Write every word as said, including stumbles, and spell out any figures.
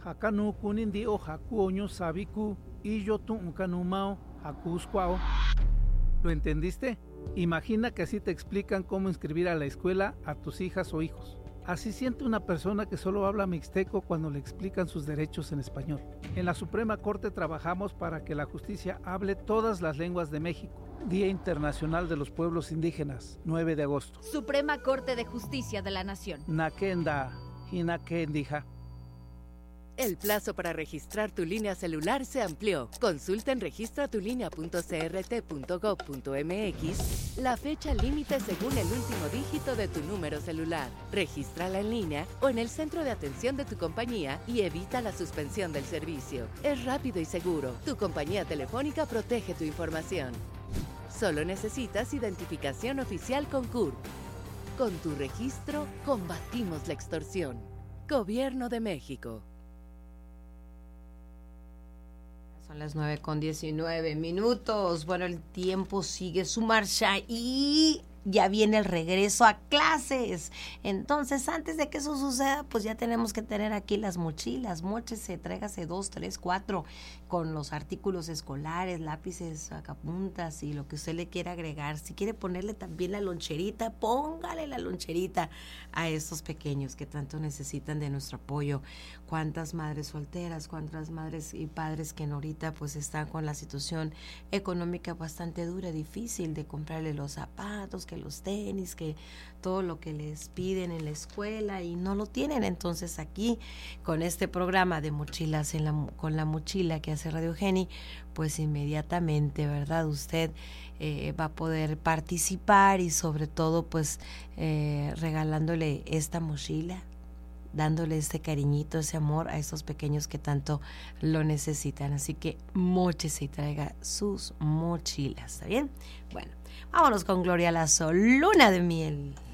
Hakanu kunindi o haku oño sabiku y yo tu unkanumao hakusquao. ¿Lo entendiste? Imagina que así te explican cómo inscribir a la escuela a tus hijas o hijos. Así siente una persona que solo habla mixteco cuando le explican sus derechos en español. En la Suprema Corte trabajamos para que la justicia hable todas las lenguas de México. Día Internacional de los Pueblos Indígenas, nueve de agosto. Suprema Corte de Justicia de la Nación. Nakenda, Hinakendija. El plazo para registrar tu línea celular se amplió. Consulta en registra tu línea punto c r t punto gov punto m x la fecha límite según el último dígito de tu número celular. Regístrala en línea o en el centro de atención de tu compañía y evita la suspensión del servicio. Es rápido y seguro. Tu compañía telefónica protege tu información. Solo necesitas identificación oficial con C U R P. Con tu registro, combatimos la extorsión. Gobierno de México. Son las nueve con diecinueve minutos. Bueno, el tiempo sigue su marcha y ya viene el regreso a clases. Entonces, antes de que eso suceda, pues ya tenemos que tener aquí las mochilas. Móchese, tráigase dos, tres, cuatro, con los artículos escolares, lápices, sacapuntas y lo que usted le quiera agregar. Si quiere ponerle también la loncherita, póngale la loncherita a estos pequeños que tanto necesitan de nuestro apoyo. Cuántas madres solteras, cuántas madres y padres que ahorita pues están con la situación económica bastante dura, difícil de comprarle los zapatos, que los tenis, que todo lo que les piden en la escuela y no lo tienen. Entonces aquí con este programa de mochilas en la, con la mochila que hace Radio Geni, pues inmediatamente, ¿verdad? Usted eh, va a poder participar y sobre todo pues eh, regalándole esta mochila, dándole este cariñito, ese amor a estos pequeños que tanto lo necesitan. Así que móchese y traiga sus mochilas, ¿está bien? Bueno, vámonos con Gloria Lazo, Luna de Miel.